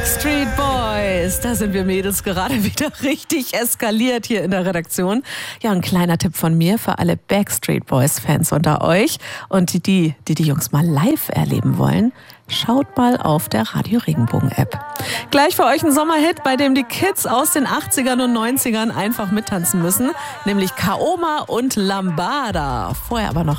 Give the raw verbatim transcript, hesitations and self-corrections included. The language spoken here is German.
Backstreet Boys, da sind wir Mädels gerade wieder richtig eskaliert hier in der Redaktion. Ja, ein kleiner Tipp von mir für alle Backstreet Boys Fans unter euch und die, die die, die Jungs mal live erleben wollen. Schaut mal auf der Radio Regenbogen App. Gleich für euch ein Sommerhit, bei dem die Kids aus den achtzigern und neunzigern einfach mittanzen müssen, nämlich Kaoma und Lambada. Vorher aber noch